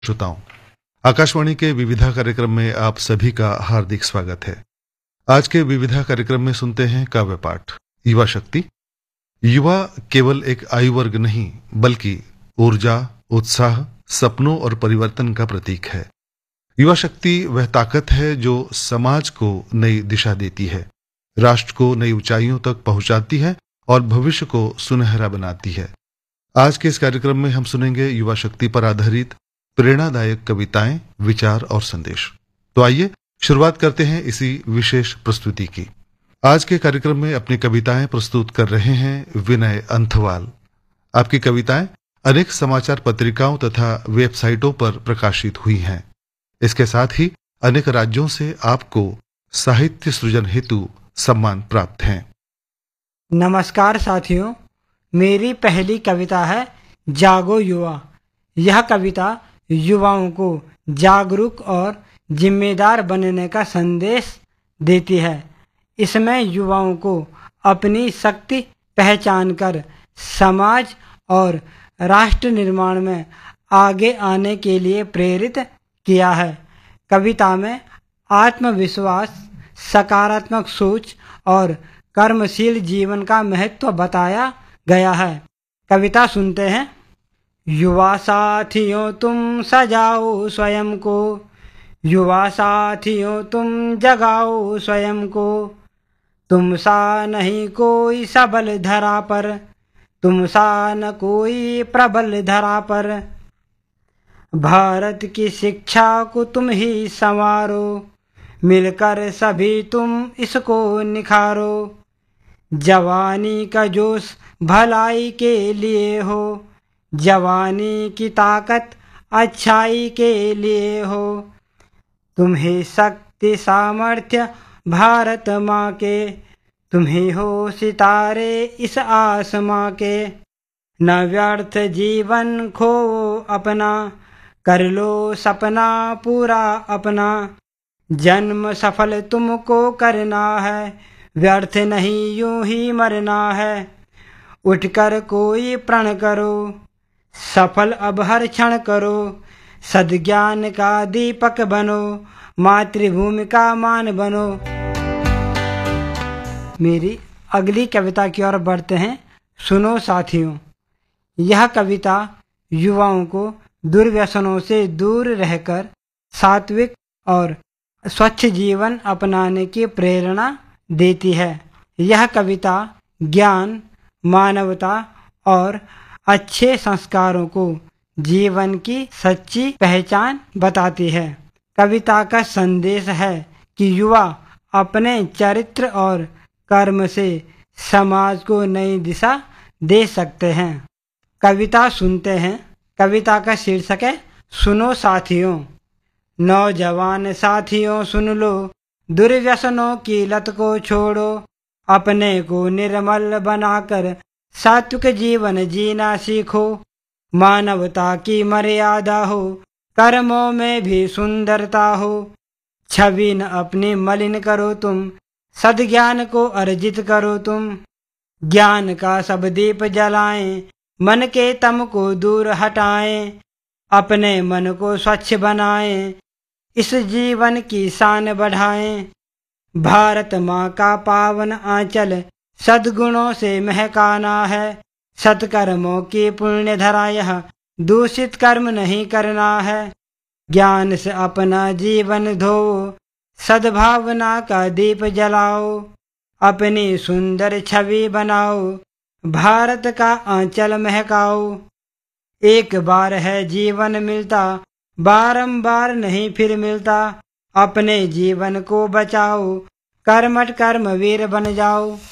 श्रोताओं, आकाशवाणी के विविधा कार्यक्रम में आप सभी का हार्दिक स्वागत है। आज के विविधा कार्यक्रम में सुनते हैं काव्य पाठ युवा शक्ति। युवा केवल एक आयु वर्ग नहीं बल्कि ऊर्जा, उत्साह, सपनों और परिवर्तन का प्रतीक है। युवा शक्ति वह ताकत है जो समाज को नई दिशा देती है, राष्ट्र को नई ऊंचाइयों तक पहुंचाती है और भविष्य को सुनहरा बनाती है। आज के इस कार्यक्रम में हम सुनेंगे युवा शक्ति पर आधारित प्रेरणादायक कविताएं, विचार और संदेश। तो आइए शुरुआत करते हैं इसी विशेष प्रस्तुति की। आज के कार्यक्रम में अपनी कविताएं प्रस्तुत कर रहे हैं विनय अंथवाल। आपकी कविताएं अनेक समाचार पत्रिकाओं तथा वेबसाइटों पर प्रकाशित हुई हैं। इसके साथ ही अनेक राज्यों से आपको साहित्य सृजन हेतु सम्मान प्राप्त हैं। नमस्कार साथियों, मेरी पहली कविता है जागो युवा। यह कविता युवाओं को जागरूक और जिम्मेदार बनने का संदेश देती है। इसमें युवाओं को अपनी शक्ति पहचान कर समाज और राष्ट्र निर्माण में आगे आने के लिए प्रेरित किया है। कविता में आत्मविश्वास, सकारात्मक सोच और कर्मशील जीवन का महत्व बताया गया है। कविता सुनते हैं। युवा साथियों तुम सजाओ स्वयं को, युवा साथियों तुम जगाओ स्वयं को। तुम सा नहीं कोई सबल धरा पर, तुम सा न कोई प्रबल धरा पर। भारत की शिक्षा को तुम ही संवारो, मिलकर सभी तुम इसको निखारो। जवानी का जोश भलाई के लिए हो, जवानी की ताकत अच्छाई के लिए हो। तुम्हें शक्ति सामर्थ्य भारत माँ के, तुम्हें हो सितारे इस आसमां के। न व्यर्थ जीवन खो अपना, कर लो सपना पूरा अपना। जन्म सफल तुमको करना है, व्यर्थ नहीं यूं ही मरना है। उठकर कोई प्रण करो, सफल अब हर क्षण करो। सद्ज्ञान का दीपक बनो, मातृभूमि का मान बनो। मेरी अगली कविता की ओर बढ़ते हैं। सुनो साथियों, यह कविता युवाओं को दुर्व्यसनों से दूर रहकर सात्विक और स्वच्छ जीवन अपनाने की प्रेरणा देती है। यह कविता ज्ञान, मानवता और अच्छे संस्कारों को जीवन की सच्ची पहचान बताती है। कविता का संदेश है कि युवा अपने चरित्र और कर्म से समाज को नई दिशा दे सकते हैं। कविता सुनते हैं। कविता का शीर्षक है सुनो साथियों। नौजवान साथियों सुन लो, दुर्व्यसनों की लत को छोड़ो। अपने को निर्मल बनाकर सात्विक जीवन जीना सीखो। मानवता की मर्यादा हो, कर्मों में भी सुंदरता हो। छवि न अपनी मलिन करो तुम, सद्ज्ञान को अर्जित करो तुम। ज्ञान का सब दीप जलाएं, मन के तम को दूर हटाएं। अपने मन को स्वच्छ बनाएं, इस जीवन की शान बढ़ाएं। भारत माँ का पावन आंचल सद्गुणों से महकाना है। सत्कर्मों की पुण्य धरा यह, दूषित कर्म नहीं करना है। ज्ञान से अपना जीवन धो, सद्भावना का दीप जलाओ। अपनी सुंदर छवि बनाओ, भारत का आंचल महकाओ। एक बार है जीवन मिलता, बारंबार नहीं फिर मिलता। अपने जीवन को बचाओ, कर्मठ कर्मवीर बन जाओ।